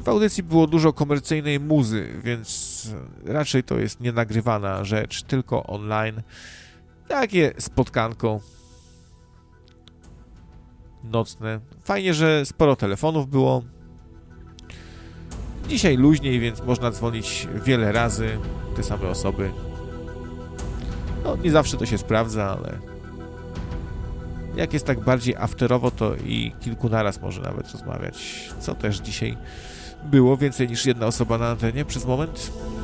W audycji było dużo komercyjnej muzy, więc raczej to jest nienagrywana rzecz, tylko online. Takie spotkanko nocne. Fajnie, że sporo telefonów było. Dzisiaj luźniej, więc można dzwonić wiele razy, te same osoby. No, nie zawsze to się sprawdza, ale jak jest tak bardziej afterowo, to i kilku naraz może nawet rozmawiać, co też dzisiaj było, więcej niż jedna osoba na antenie przez moment.